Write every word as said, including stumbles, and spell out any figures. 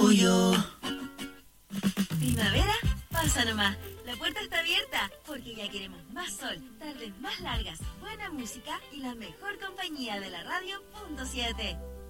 orgullo. Primavera, pasa nomás. La puerta está abierta porque ya queremos más sol, tardes más largas, buena música y la mejor compañía de la radio punto siete.